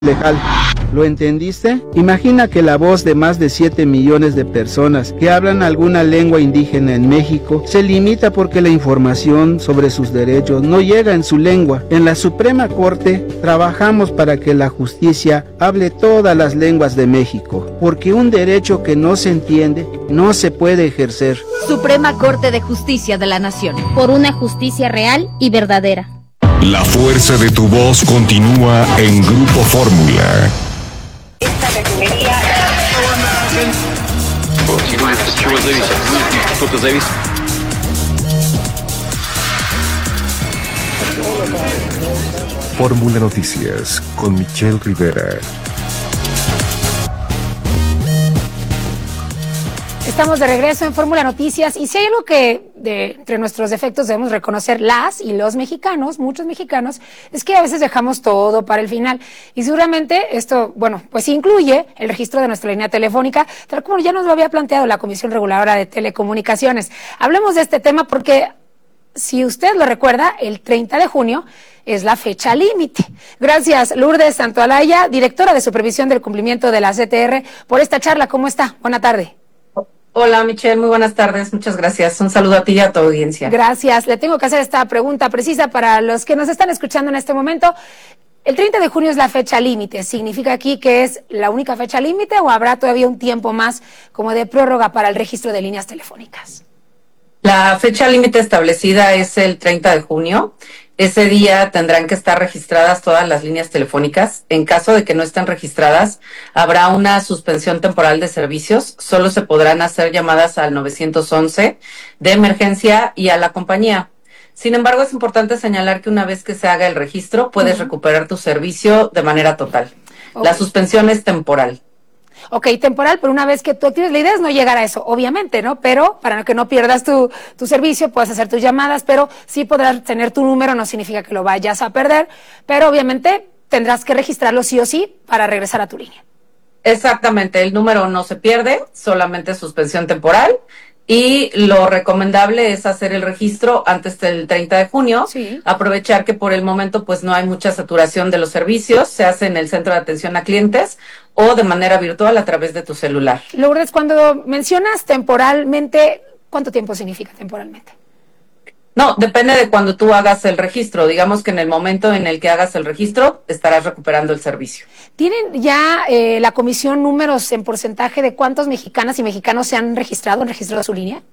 legal. ¿Lo entendiste? Imagina que la voz de más de 7 millones de personas que hablan alguna lengua indígena en México se limita porque la información sobre sus derechos no llega en su lengua. En la Suprema Corte trabajamos para que la justicia hable todas las lenguas de México, porque un derecho que no se entiende no se puede ejercer. Suprema Corte de Justicia de la Nación. Por una justicia real y verdadera. La fuerza de tu voz continúa en Grupo Fórmula. Esta refinería... Fórmula Noticias con Michelle Rivera. Estamos de regreso en Fórmula Noticias y si hay algo que entre nuestros defectos debemos reconocer las y los mexicanos, muchos mexicanos, es que a veces dejamos todo para el final y seguramente esto, bueno, pues incluye el registro de nuestra línea telefónica, tal como ya nos lo había planteado la Comisión Reguladora de Telecomunicaciones. Hablemos de este tema porque, si usted lo recuerda, el 30 de junio es la fecha límite. Gracias, Lourdes Santoalaya, directora de Supervisión del Cumplimiento de la CTR, por esta charla. ¿Cómo está? Buena tarde. Hola, Michelle, muy buenas tardes, muchas gracias. Un saludo a ti y a tu audiencia. Gracias. Le tengo que hacer esta pregunta precisa para los que nos están escuchando en este momento. El 30 de junio es la fecha límite. ¿Significa aquí que es la única fecha límite o habrá todavía un tiempo más como de prórroga para el registro de líneas telefónicas? La fecha límite establecida es el 30 de junio. Ese día tendrán que estar registradas todas las líneas telefónicas. En caso de que no estén registradas, habrá una suspensión temporal de servicios. Solo se podrán hacer llamadas al 911 de emergencia y a la compañía. Sin embargo, es importante señalar que una vez que se haga el registro, puedes recuperar tu servicio de manera total. La suspensión es temporal. Ok, temporal, pero una vez que tú actives, la idea es no llegar a eso, obviamente, ¿no? Pero para que no pierdas tu servicio, puedes hacer tus llamadas, pero sí podrás tener tu número, no significa que lo vayas a perder, pero obviamente tendrás que registrarlo sí o sí para regresar a tu línea. Exactamente, el número no se pierde, solamente suspensión temporal. Y lo recomendable es hacer el registro antes del 30 de junio, aprovechar que por el momento pues no hay mucha saturación de los servicios, se hace en el centro de atención a clientes o de manera virtual a través de tu celular. Lourdes, cuando mencionas temporalmente, ¿cuánto tiempo significa temporalmente? No, depende de cuando tú hagas el registro. Digamos que en el momento en el que hagas el registro, estarás recuperando el servicio. ¿Tienen ya la comisión números en porcentaje de cuántos mexicanas y mexicanos se han registrado su línea?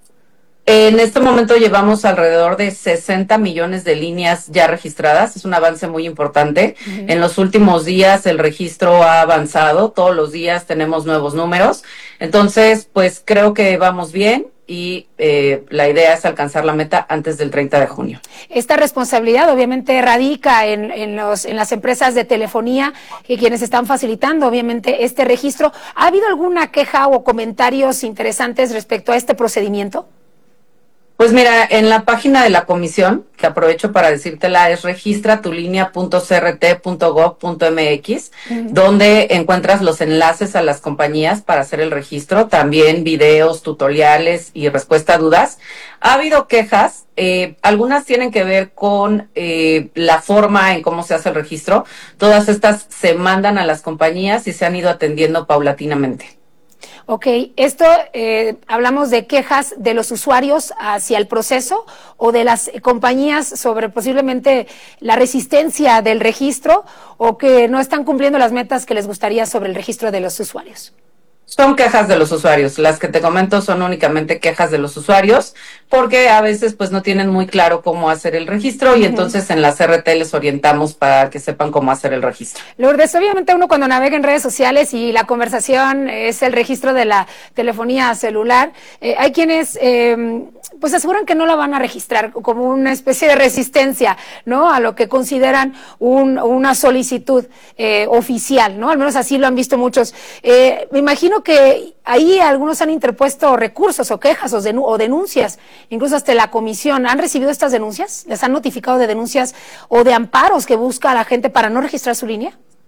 En este momento llevamos alrededor de 60 millones de líneas ya registradas. Es un avance muy importante. En los últimos días el registro ha avanzado. Todos los días tenemos nuevos números. Entonces, pues creo que vamos bien. Y la idea es alcanzar la meta antes del 30 de junio. Esta responsabilidad obviamente radica en las empresas de telefonía y quienes están facilitando obviamente este registro. ¿Ha habido alguna queja o comentarios interesantes respecto a este procedimiento? Pues mira, en la página de la comisión, que aprovecho para decírtela, es registratulinea.crt.gov.mx, donde encuentras los enlaces a las compañías para hacer el registro, también videos, tutoriales y respuesta a dudas. Ha habido quejas, algunas tienen que ver con la forma en cómo se hace el registro. Todas estas se mandan a las compañías y se han ido atendiendo paulatinamente. Ok, esto hablamos de quejas de los usuarios hacia el proceso o de las compañías sobre posiblemente la resistencia del registro o que no están cumpliendo las metas que les gustaría sobre el registro de los usuarios. Son quejas de los usuarios. Las que te comento son únicamente quejas de los usuarios porque a veces pues no tienen muy claro cómo hacer el registro y entonces en la CRT les orientamos para que sepan cómo hacer el registro. Lourdes, obviamente uno cuando navega en redes sociales y la conversación es el registro de la telefonía celular, hay quienes pues aseguran que no la van a registrar como una especie de resistencia, ¿no? A lo que consideran una solicitud oficial, ¿no? Al menos así lo han visto muchos. Me imagino que ahí algunos han interpuesto recursos o quejas o denuncias, incluso hasta la comisión. ¿Han recibido estas denuncias? ¿Les han notificado de denuncias o de amparos que busca a la gente para no registrar su línea?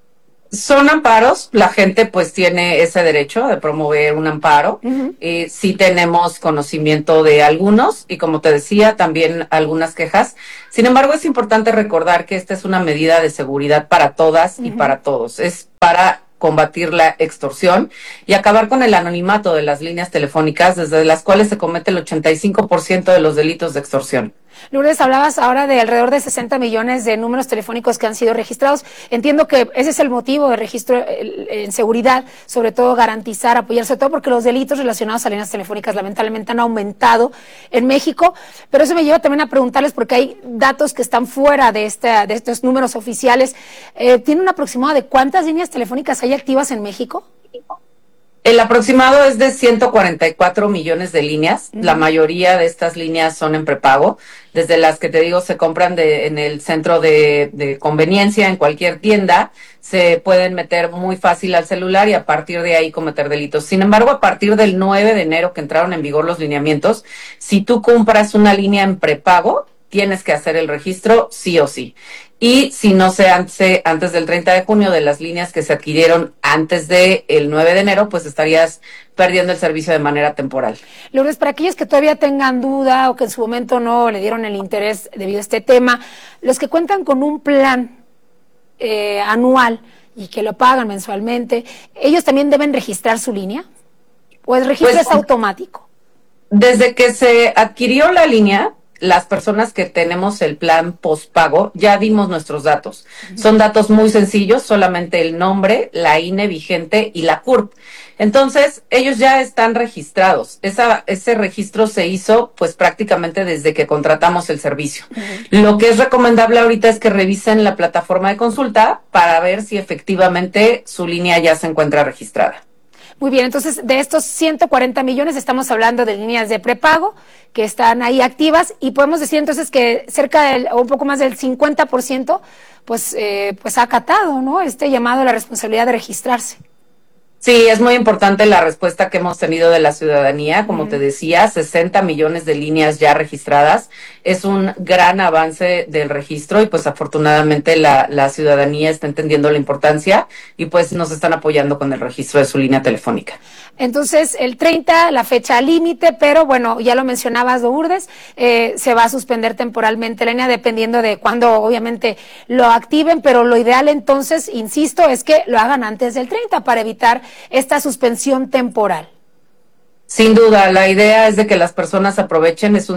Son amparos, la gente pues tiene ese derecho de promover un amparo. Sí tenemos conocimiento de algunos y, como te decía, también algunas quejas. Sin embargo, es importante recordar que esta es una medida de seguridad para todas y para todos. Es para combatir la extorsión y acabar con el anonimato de las líneas telefónicas, desde las cuales se comete el 85% de los delitos de extorsión. Lourdes, hablabas ahora de alrededor de 60 millones de números telefónicos que han sido registrados. Entiendo que ese es el motivo de registro en seguridad, sobre todo garantizar, apoyar, sobre todo porque los delitos relacionados a líneas telefónicas lamentablemente han aumentado en México, pero eso me lleva también a preguntarles, porque hay datos que están fuera de estos números oficiales. ¿Tiene un aproximado de cuántas líneas telefónicas hay activas en México? El aproximado es de 144 millones de líneas. La mayoría de estas líneas son en prepago, desde las que te digo se compran en el centro de conveniencia, en cualquier tienda, se pueden meter muy fácil al celular y a partir de ahí cometer delitos. Sin embargo, a partir del 9 de enero que entraron en vigor los lineamientos, si tú compras una línea en prepago, tienes que hacer el registro sí o sí. Y si no se hace antes del 30 de junio de las líneas que se adquirieron antes del 9 de enero, pues estarías perdiendo el servicio de manera temporal. Lourdes, para aquellos que todavía tengan duda o que en su momento no le dieron el interés debido a este tema, los que cuentan con un plan anual y que lo pagan mensualmente, ¿ellos también deben registrar su línea? ¿O el registro es automático? Desde que se adquirió la línea, las personas que tenemos el plan postpago ya dimos nuestros datos. Son datos muy sencillos, solamente el nombre, la INE vigente y la CURP. Entonces, ellos ya están registrados. Ese registro se hizo pues prácticamente desde que contratamos el servicio. Lo que es recomendable ahorita es que revisen la plataforma de consulta para ver si efectivamente su línea ya se encuentra registrada. Muy bien, entonces de estos 140 millones estamos hablando de líneas de prepago que están ahí activas, y podemos decir entonces que cerca del, o un poco más del 50% pues ha acatado, ¿no?, este llamado a la responsabilidad de registrarse. Sí, es muy importante la respuesta que hemos tenido de la ciudadanía. Como te decía, 60 millones de líneas ya registradas. Es un gran avance del registro y pues afortunadamente la ciudadanía está entendiendo la importancia y pues nos están apoyando con el registro de su línea telefónica. Entonces, el 30, la fecha límite, pero bueno, ya lo mencionabas, Lourdes, se va a suspender temporalmente la línea dependiendo de cuándo obviamente lo activen, pero lo ideal entonces, insisto, es que lo hagan antes del 30 para evitar esta suspensión temporal. Sin duda, la idea es de que las personas aprovechen. Es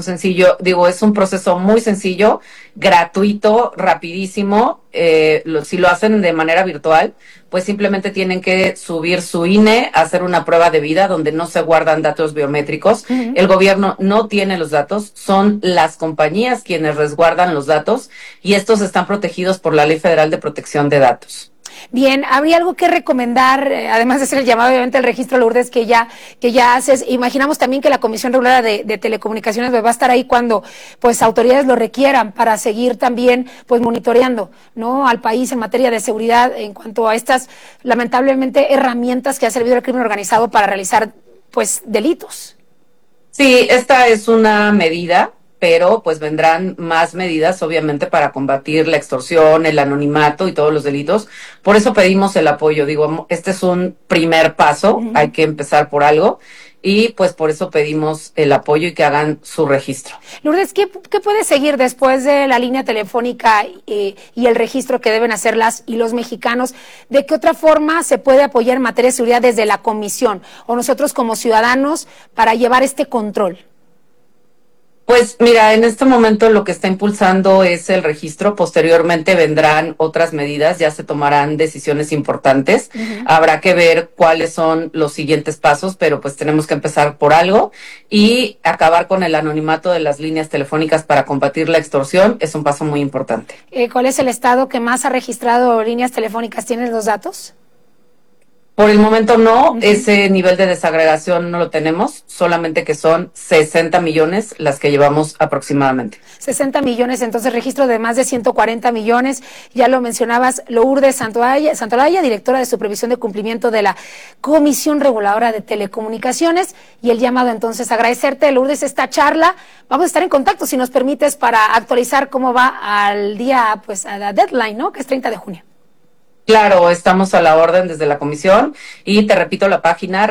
un proceso muy sencillo, gratuito, rapidísimo. Si lo hacen de manera virtual, pues simplemente tienen que subir su INE, hacer una prueba de vida donde no se guardan datos biométricos. El gobierno no tiene los datos, son las compañías quienes resguardan los datos y estos están protegidos por la Ley Federal de Protección de Datos. Bien, ¿habría algo que recomendar, además de hacer el llamado obviamente al registro, Lourdes, que ya haces? Imaginamos también que la Comisión Reguladora de Telecomunicaciones va a estar ahí cuando pues autoridades lo requieran para seguir también pues monitoreando, ¿no?, al país en materia de seguridad en cuanto a estas lamentablemente herramientas que ha servido el crimen organizado para realizar pues delitos. Sí, esta es una medida, pero pues vendrán más medidas obviamente para combatir la extorsión, el anonimato y todos los delitos. Por eso pedimos el apoyo. Este es un primer paso, hay que empezar por algo y pues por eso pedimos el apoyo y que hagan su registro. Lourdes, ¿qué puede seguir después de la línea telefónica y el registro que deben hacer las y los mexicanos? ¿De qué otra forma se puede apoyar en materia de seguridad desde la Comisión o nosotros como ciudadanos para llevar este control? Pues mira, en este momento lo que está impulsando es el registro. Posteriormente vendrán otras medidas, ya se tomarán decisiones importantes. Habrá que ver cuáles son los siguientes pasos, pero pues tenemos que empezar por algo y acabar con el anonimato de las líneas telefónicas para combatir la extorsión es un paso muy importante. ¿Cuál es el estado que más ha registrado líneas telefónicas? ¿Tienes los datos? Por el momento no, ese nivel de desagregación no lo tenemos, solamente que son 60 millones las que llevamos aproximadamente. 60 millones, entonces registro de más de 140 millones, ya lo mencionabas, Lourdes Santolaya, directora de Supervisión de Cumplimiento de la Comisión Reguladora de Telecomunicaciones, y el llamado entonces agradecerte, Lourdes, esta charla. Vamos a estar en contacto, si nos permites, para actualizar cómo va al día, pues a la deadline, ¿no?, que es 30 de junio. Claro, estamos a la orden desde la comisión y te repito la página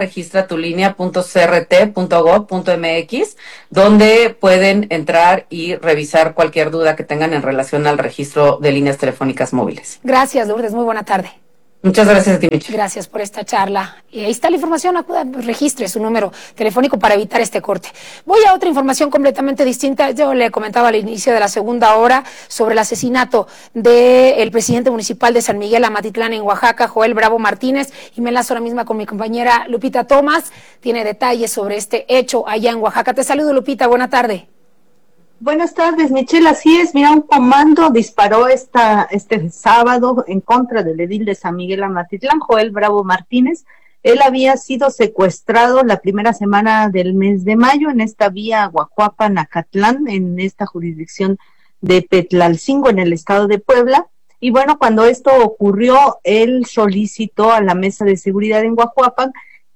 registratulinea.crt.gov.mx, donde pueden entrar y revisar cualquier duda que tengan en relación al registro de líneas telefónicas móviles. Gracias, Lourdes. Muy buena tarde. Muchas gracias a ti, Michelle. Gracias por esta charla. Y ahí está la información, acuda, registre su número telefónico para evitar este corte. Voy a otra información completamente distinta. Yo le comentaba al inicio de la segunda hora sobre el asesinato del presidente municipal de San Miguel Amatitlán en Oaxaca, Joel Bravo Martínez, y me enlazo ahora mismo con mi compañera Lupita Tomás. Tiene detalles sobre este hecho allá en Oaxaca. Te saludo, Lupita. Buena tarde. Buenas tardes, Michelle. Así es, mira, un comando disparó este sábado en contra del edil de San Miguel Amatitlán, Joel Bravo Martínez. Él había sido secuestrado la primera semana del mes de mayo en esta vía Guajuapan-Acatlán, en esta jurisdicción de Petlalcingo, en el estado de Puebla. Y bueno, cuando esto ocurrió, él solicitó a la mesa de seguridad en Guajuapan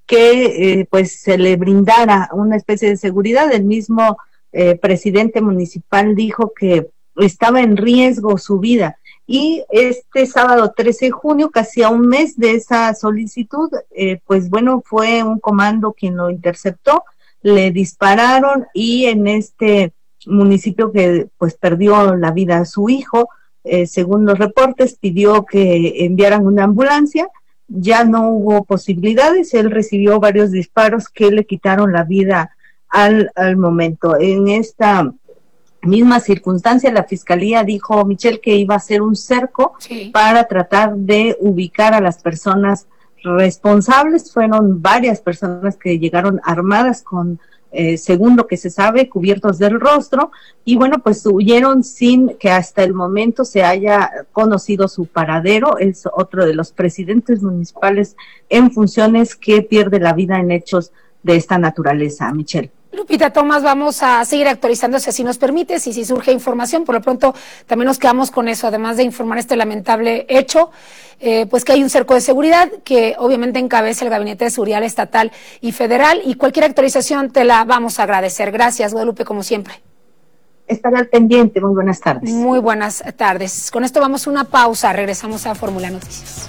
que pues se le brindara una especie de seguridad. El mismo presidente municipal dijo que estaba en riesgo su vida, y este sábado 13 de junio, casi a un mes de esa solicitud, pues bueno, fue un comando quien lo interceptó, le dispararon, y en este municipio que pues perdió la vida a su hijo, según los reportes, pidió que enviaran una ambulancia. Ya no hubo posibilidades, él recibió varios disparos que le quitaron la vida al momento. En esta misma circunstancia, la fiscalía dijo, Michelle, que iba a hacer un cerco para tratar de ubicar a las personas responsables. Fueron varias personas que llegaron armadas con, según lo que se sabe, cubiertos del rostro, y bueno, pues huyeron sin que hasta el momento se haya conocido su paradero. Es otro de los presidentes municipales en funciones que pierde la vida en hechos de esta naturaleza, Michelle. Lupita Tomás, vamos a seguir actualizándose, si nos permites, y si surge información. Por lo pronto también nos quedamos con eso, además de informar este lamentable hecho, pues que hay un cerco de seguridad que obviamente encabeza el Gabinete de Seguridad Estatal y Federal, y cualquier actualización te la vamos a agradecer. Gracias, Guadalupe, como siempre. Estaré al pendiente. Muy buenas tardes. Muy buenas tardes. Con esto vamos a una pausa, regresamos a Fórmula Noticias.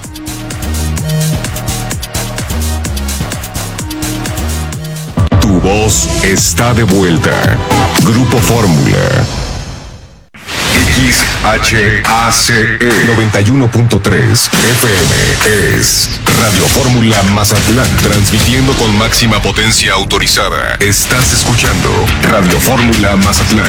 Tu voz está de vuelta. Grupo Fórmula. XHACE 91.3 FM es Radio Fórmula Mazatlán, transmitiendo con máxima potencia autorizada. Estás escuchando Radio Fórmula Mazatlán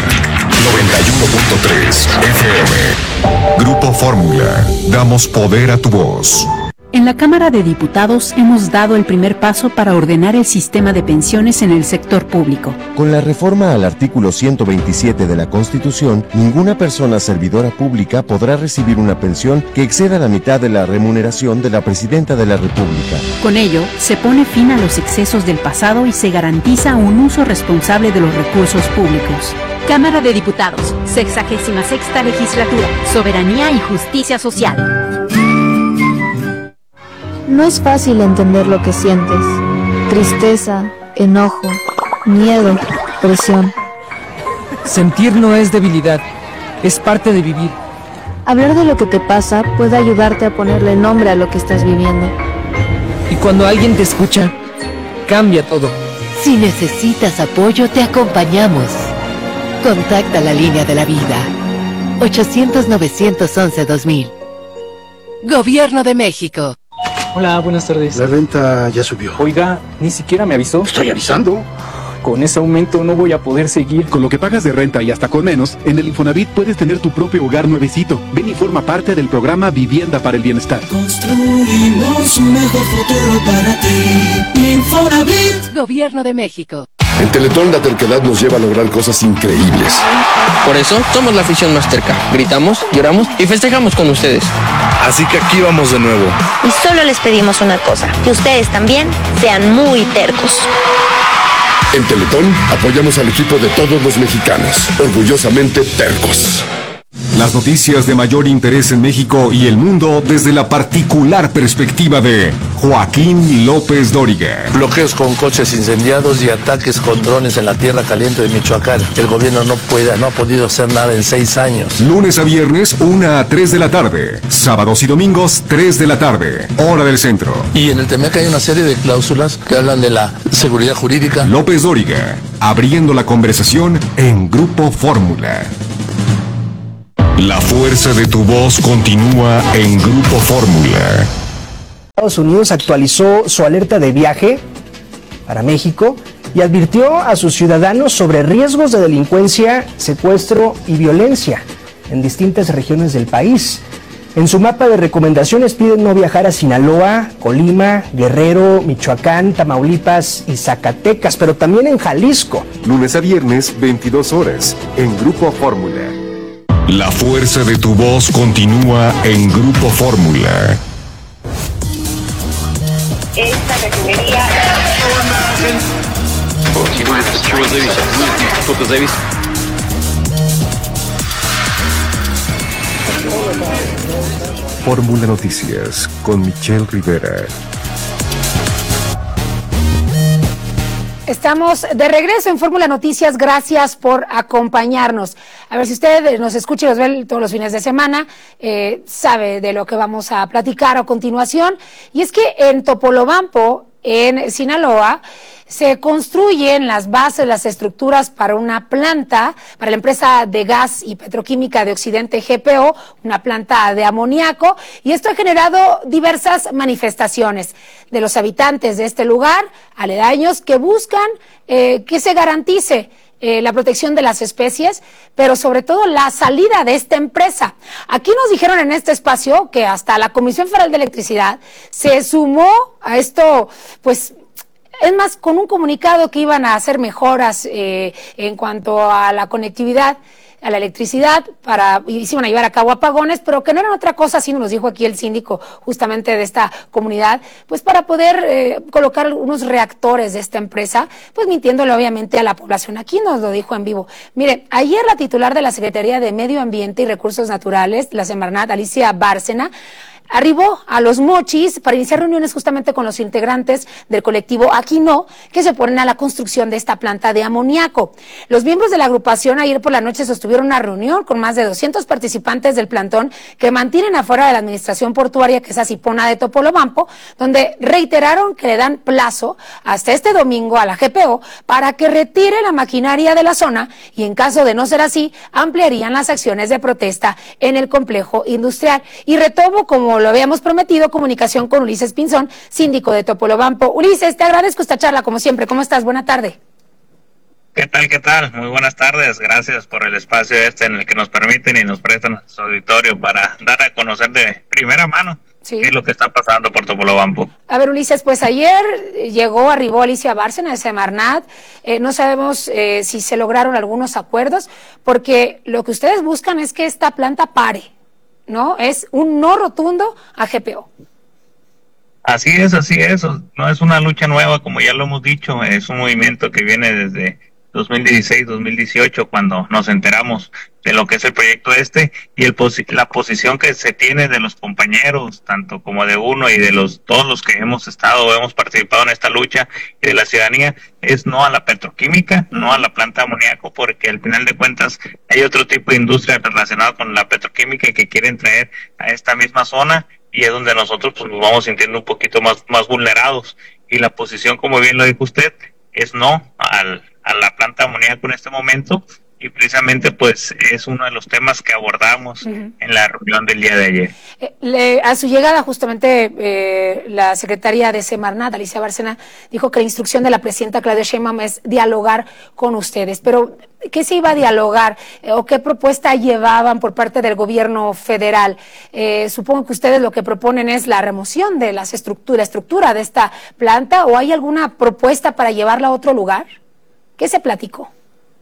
91.3 FM. Grupo Fórmula, damos poder a tu voz. En la Cámara de Diputados hemos dado el primer paso para ordenar el sistema de pensiones en el sector público. Con la reforma al artículo 127 de la Constitución, ninguna persona servidora pública podrá recibir una pensión que exceda la mitad de la remuneración de la Presidenta de la República. Con ello, se pone fin a los excesos del pasado y se garantiza un uso responsable de los recursos públicos. Cámara de Diputados, 66ª Legislatura, Soberanía y Justicia Social. No es fácil entender lo que sientes. Tristeza, enojo, miedo, presión. Sentir no es debilidad, es parte de vivir. Hablar de lo que te pasa puede ayudarte a ponerle nombre a lo que estás viviendo. Y cuando alguien te escucha, cambia todo. Si necesitas apoyo, te acompañamos. Contacta la línea de la vida. 800-911-2000. Gobierno de México. Hola, buenas tardes. La renta ya subió. Oiga, ni siquiera me avisó. Estoy avisando. Con ese aumento no voy a poder seguir. Con lo que pagas de renta y hasta con menos, en el Infonavit puedes tener tu propio hogar nuevecito. Ven y forma parte del programa Vivienda para el Bienestar. Construimos un mejor futuro para ti. Infonavit. Gobierno de México. En Teletón la terquedad nos lleva a lograr cosas increíbles. Por eso somos la afición más terca. Gritamos, lloramos y festejamos con ustedes. Así que aquí vamos de nuevo. Y solo les pedimos una cosa, que ustedes también sean muy tercos. En Teletón apoyamos al equipo de todos los mexicanos, orgullosamente tercos. Las noticias de mayor interés en México y el mundo desde la particular perspectiva de Joaquín López Dóriga. Bloqueos con coches incendiados y ataques con drones en la tierra caliente de Michoacán. El gobierno no ha podido hacer nada en 6 años. Lunes a viernes, 1 a 3 de la tarde. Sábados y domingos, 3 de la tarde. Hora del centro. Y en el TEMEC hay una serie de cláusulas que hablan de la seguridad jurídica. López Dóriga, abriendo la conversación en Grupo Fórmula. La fuerza de tu voz continúa en Grupo Fórmula. Estados Unidos actualizó su alerta de viaje para México y advirtió a sus ciudadanos sobre riesgos de delincuencia, secuestro y violencia en distintas regiones del país. En su mapa de recomendaciones piden no viajar a Sinaloa, Colima, Guerrero, Michoacán, Tamaulipas y Zacatecas, pero también en Jalisco. Lunes a viernes, 22 horas, en Grupo Fórmula. La fuerza de tu voz continúa en Grupo Fórmula. Esta refinería... Fórmula Noticias con Michelle Rivera. Estamos de regreso en Fórmula Noticias, gracias por acompañarnos. A ver, si usted nos escucha y nos ve todos los fines de semana, sabe de lo que vamos a platicar a continuación. Y es que en Topolobampo, en Sinaloa, se construyen las bases, las estructuras para una planta, para la empresa de gas y petroquímica de Occidente GPO, una planta de amoníaco, y esto ha generado diversas manifestaciones de los habitantes de este lugar, aledaños, que buscan que se garantice la protección de las especies, pero sobre todo la salida de esta empresa. Aquí nos dijeron en este espacio que hasta la Comisión Federal de Electricidad se sumó a esto, pues, es más, con un comunicado que iban a hacer mejoras en cuanto a la conectividad, a la electricidad, y se iban a llevar a cabo apagones, pero que no eran otra cosa, así nos lo dijo aquí el síndico justamente de esta comunidad, pues para poder colocar unos reactores de esta empresa, pues mintiéndole obviamente a la población. Aquí nos lo dijo en vivo. Mire, ayer la titular de la Secretaría de Medio Ambiente y Recursos Naturales, la Semarnat, Alicia Bárcena, arribó a Los Mochis para iniciar reuniones justamente con los integrantes del colectivo Aquí No, que se oponen a la construcción de esta planta de amoníaco. Los miembros de la agrupación ayer por la noche sostuvieron una reunión con más de 200 participantes del plantón que mantienen afuera de la administración portuaria, que es Asipona de Topolobampo, donde reiteraron que le dan plazo hasta este domingo a la GPO para que retire la maquinaria de la zona y en caso de no ser así, ampliarían las acciones de protesta en el complejo industrial. Y retomo, como lo habíamos prometido, comunicación con Ulises Pinzón, síndico de Topolobampo. Ulises, te agradezco esta charla como siempre. ¿Cómo estás? Buena tarde. ¿Qué tal? ¿Qué tal? Muy buenas tardes. Gracias por el espacio en el que nos permiten y nos prestan su auditorio para dar a conocer de primera mano qué es lo que está pasando por Topolobampo. A ver, Ulises, pues ayer arribó Alicia Bárcena de Semarnat. No sabemos si se lograron algunos acuerdos, porque lo que ustedes buscan es que esta planta pare, ¿no? Es un no rotundo a GPO. Así es, no es una lucha nueva, como ya lo hemos dicho, es un movimiento que viene desde 2016, 2018, cuando nos enteramos de lo que es el proyecto y la posición que se tiene de los compañeros, tanto como de uno y de todos los que hemos participado en esta lucha, y de la ciudadanía, es no a la petroquímica, no a la planta de amoníaco, porque al final de cuentas hay otro tipo de industria relacionada con la petroquímica que quieren traer a esta misma zona, y es donde nosotros pues nos vamos sintiendo un poquito más vulnerados, y la posición, como bien lo dijo usted, es no a la planta de amoníaco en este momento, y precisamente pues es uno de los temas que abordamos en la reunión del día de ayer. A su llegada justamente la secretaria de Semarnat, Alicia Bárcena, dijo que la instrucción de la presidenta Claudia Sheinbaum es dialogar con ustedes, pero ¿qué se iba a dialogar o qué propuesta llevaban por parte del gobierno federal? Supongo que ustedes lo que proponen es la remoción de la estructura de esta planta, ¿o hay alguna propuesta para llevarla a otro lugar? ¿Qué se platicó?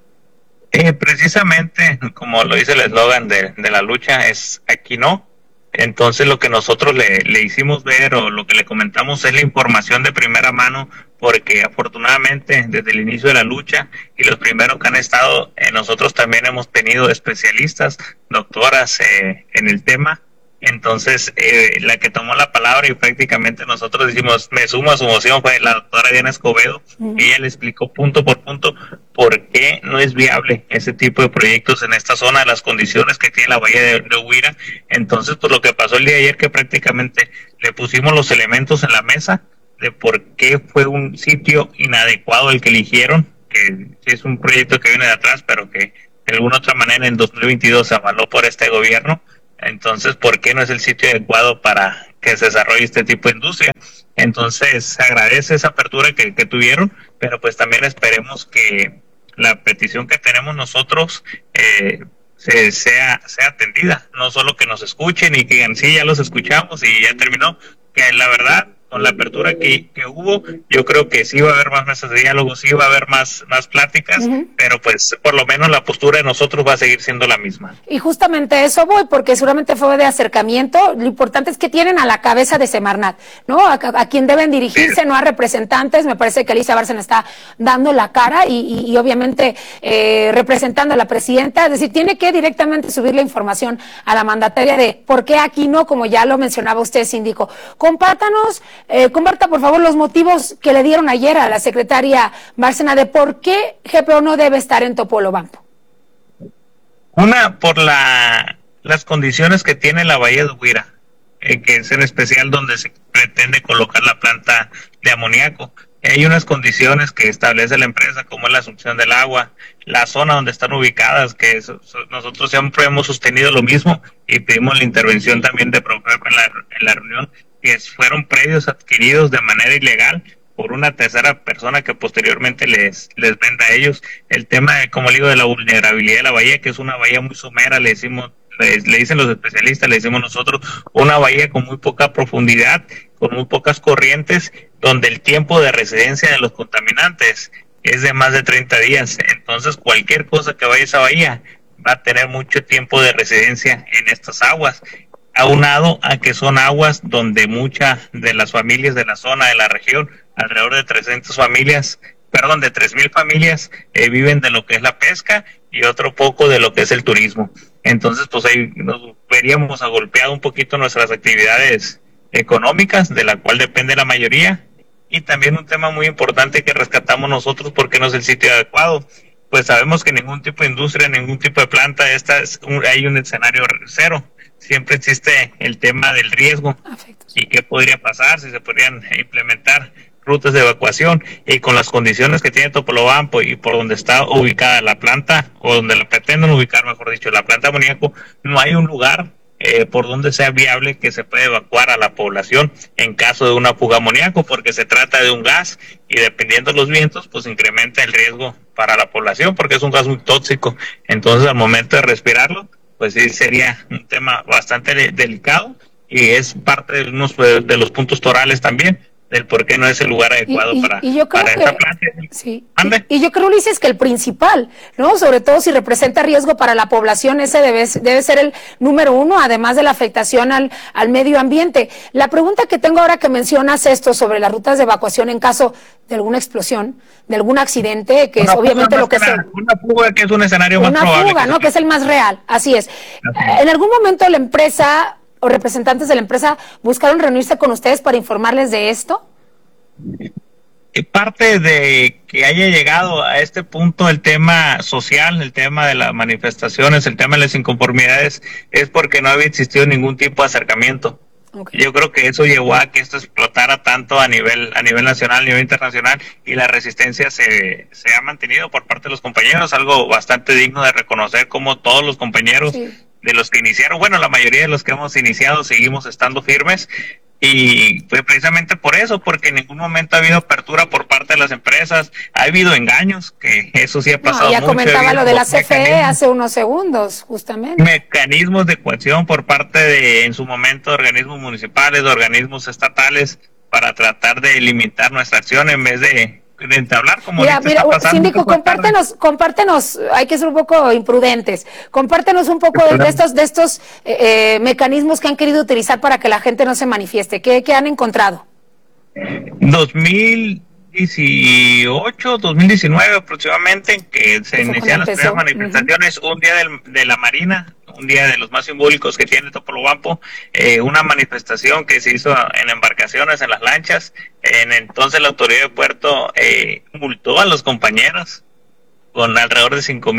Precisamente, como lo dice el eslogan de la lucha, es aquí no Entonces lo que nosotros le hicimos ver o lo que le comentamos es la información de primera mano, porque afortunadamente desde el inicio de la lucha y los primeros que han estado, nosotros también hemos tenido especialistas, doctoras en el tema. Entonces la que tomó la palabra y prácticamente nosotros decimos, me sumo a su moción, fue la doctora Diana Escobedo, y ella le explicó punto por punto por qué no es viable ese tipo de proyectos en esta zona, las condiciones que tiene la bahía de Huira. Entonces, pues lo que pasó el día de ayer, que prácticamente le pusimos los elementos en la mesa de por qué fue un sitio inadecuado el que eligieron, que es un proyecto que viene de atrás, pero que de alguna otra manera en 2022 se avaló por este gobierno. Entonces, ¿por qué no es el sitio adecuado para que se desarrolle este tipo de industria? Entonces, se agradece esa apertura que tuvieron, pero pues también esperemos que la petición que tenemos nosotros sea atendida, no solo que nos escuchen y que digan, sí, ya los escuchamos y ya terminó, que la verdad, con la apertura que hubo, yo creo que sí va a haber más mesas de diálogo, sí va a haber más pláticas, pero pues por lo menos la postura de nosotros va a seguir siendo la misma. Y justamente eso voy, porque seguramente fue de acercamiento. Lo importante es que tienen a la cabeza de Semarnat, ¿no? A quien deben dirigirse, sí, no a representantes. Me parece que Alicia Bárcena está dando la cara y obviamente representando a la presidenta. Es decir, tiene que directamente subir la información a la mandataria de por qué aquí no, como ya lo mencionaba usted, síndico. Comparta por favor los motivos que le dieron ayer a la secretaria Bárcena de por qué GPO no debe estar en Topolobampo. Una, por las condiciones que tiene la bahía de Huira, que es en especial donde se pretende colocar la planta de amoníaco. Hay unas condiciones que establece la empresa, como es la asunción del agua, la zona donde están ubicadas, que nosotros siempre hemos sostenido lo mismo y pedimos la intervención también de Profeco en la reunión, que fueron predios adquiridos de manera ilegal por una tercera persona que posteriormente les venda a ellos. El tema, como le digo, de la vulnerabilidad de la bahía, que es una bahía muy somera, le dicen los especialistas, le decimos nosotros, una bahía con muy poca profundidad, con muy pocas corrientes, donde el tiempo de residencia de los contaminantes es de más de 30 días. Entonces, cualquier cosa que vaya a esa bahía va a tener mucho tiempo de residencia en estas aguas, aunado a que son aguas donde muchas de las familias de la zona, de la región, alrededor de 3.000 familias viven de lo que es la pesca y otro poco de lo que es el turismo. Entonces, pues ahí nos veríamos agolpeado un poquito nuestras actividades económicas, de la cual depende la mayoría, y también un tema muy importante que rescatamos nosotros porque no es el sitio adecuado. Pues sabemos que ningún tipo de industria, ningún tipo de planta, hay un escenario cero. Siempre existe el tema del riesgo y qué podría pasar si se podrían implementar rutas de evacuación, y con las condiciones que tiene Topolobampo y por donde está ubicada la planta, o donde la pretenden ubicar, mejor dicho, la planta de amoníaco, no hay un lugar por donde sea viable que se pueda evacuar a la población en caso de una fuga de amoníaco, porque se trata de un gas y dependiendo de los vientos, pues incrementa el riesgo para la población porque es un gas muy tóxico. Entonces, al momento de respirarlo, pues sí sería un tema bastante delicado, y es parte de unos de los puntos torales también del por qué no es el lugar adecuado para esta planta. Sí. Y yo creo, Ulises, que el principal, ¿no? Sobre todo si representa riesgo para la población, ese debe ser el número uno, además de la afectación al medio ambiente. La pregunta que tengo ahora que mencionas esto sobre las rutas de evacuación en caso de alguna explosión, de algún accidente, que es obviamente lo que es una fuga, que es un escenario más probable. Una fuga, ¿no? Que es el más real, así es. En algún momento la empresa o representantes de la empresa buscaron reunirse con ustedes para informarles de esto. Parte de que haya llegado a este punto el tema social, el tema de las manifestaciones, el tema de las inconformidades, es porque no había existido ningún tipo de acercamiento. Yo creo que eso llevó a que esto explotara tanto a nivel nacional, a nivel internacional, y la resistencia se ha mantenido por parte de los compañeros, algo bastante digno de reconocer, como todos los compañeros de los que iniciaron, bueno, la mayoría de los que hemos iniciado seguimos estando firmes. Y fue precisamente por eso, porque en ningún momento ha habido apertura por parte de las empresas, ha habido engaños, que eso sí ha pasado mucho. Ya comentaba lo de la CFE hace unos segundos, justamente. Mecanismos de coacción por parte de, en su momento, organismos municipales, organismos estatales, para tratar de limitar nuestra acción en vez de entablar como Mira, ahorita está pasando. síndico, compártenos, hay que ser un poco imprudentes, compártenos un poco de estos mecanismos que han querido utilizar para que la gente no se manifieste. ¿Qué han encontrado? 2018, 2019 aproximadamente, en que se inician las primeras manifestaciones, un día de la Marina, un día de los más simbólicos que tiene Topolobampo, una manifestación que se hizo en embarcaciones, en las lanchas. Entonces la autoridad de puerto multó a los compañeros con alrededor de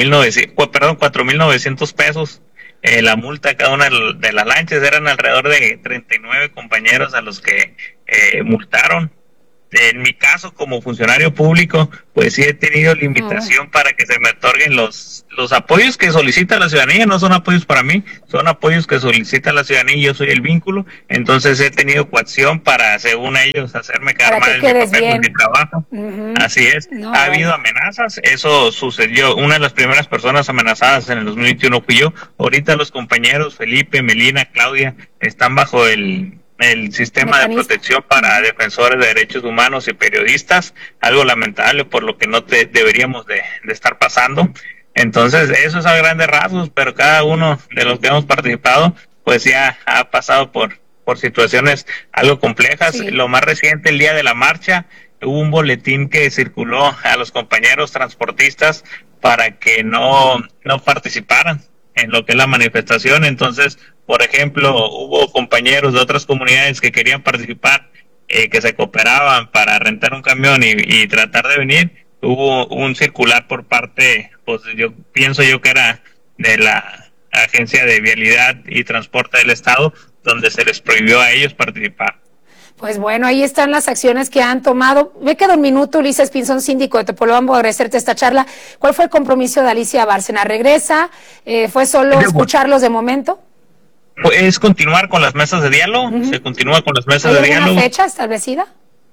4,900 pesos. La multa a cada una de las lanchas, eran alrededor de 39 compañeros a los que multaron. En mi caso, como funcionario público, pues sí he tenido limitación para que se me otorguen los apoyos que solicita la ciudadanía. No son apoyos para mí, son apoyos que solicita la ciudadanía y yo soy el vínculo. Entonces he tenido coacción para, según ellos, hacerme quedar mal en mi papel en mi trabajo. Así es. Ha habido amenazas, eso sucedió. Una de las primeras personas amenazadas en el 2021 fui yo. Ahorita los compañeros Felipe, Melina, Claudia están bajo el sistema de protección para defensores de derechos humanos y periodistas, algo lamentable por lo que no deberíamos de estar pasando. Entonces eso es a grandes rasgos, pero cada uno de los que hemos participado pues ya ha pasado por situaciones algo complejas. Sí. Lo más reciente, el día de la marcha, hubo un boletín que circuló a los compañeros transportistas para que no participaran en lo que es la manifestación. Entonces, por ejemplo, hubo compañeros de otras comunidades que querían participar, que se cooperaban para rentar un camión y tratar de venir. Hubo un circular por parte, pues yo pienso que era de la Agencia de Vialidad y Transporte del Estado, donde se les prohibió a ellos participar. Pues bueno, ahí están las acciones que han tomado. Me queda un minuto, Ulises Pinzón, síndico de Topolobampo, agradecerte esta charla. ¿Cuál fue el compromiso de Alicia Bárcena? ¿Regresa? ¿Fue solo escucharlos de momento? Es continuar con las mesas de diálogo, se continúa con las mesas de diálogo. ¿Hay alguna fecha establecida?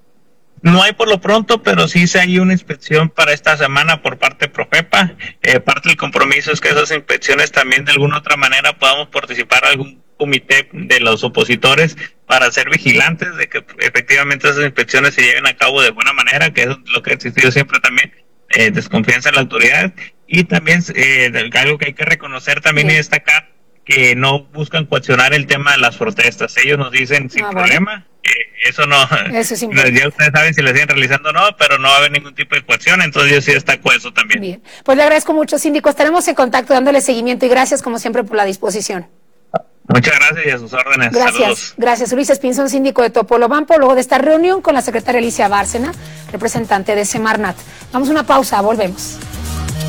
No hay por lo pronto, pero sí hay una inspección para esta semana por parte de Profepa. Parte del compromiso es que esas inspecciones también de alguna otra manera podamos participar algún comité de los opositores para ser vigilantes de que efectivamente esas inspecciones se lleven a cabo de buena manera, que es lo que ha existido siempre también, desconfianza en la autoridad. Y también algo que hay que reconocer también y destacar, que no buscan coaccionar el tema de las protestas. Ellos nos dicen sin problema, eso no, eso es importante. Ya ustedes saben si lo siguen realizando o no, pero no va a haber ningún tipo de coacción, entonces yo sí destaco eso también. Bien, pues le agradezco mucho, síndico, estaremos en contacto dándole seguimiento y gracias como siempre por la disposición. Muchas gracias y a sus órdenes. Gracias. Saludos. Gracias, Ulises Pinzón, síndico de Topolobampo, luego de esta reunión con la secretaria Alicia Bárcena, representante de Semarnat. Vamos a una pausa, volvemos.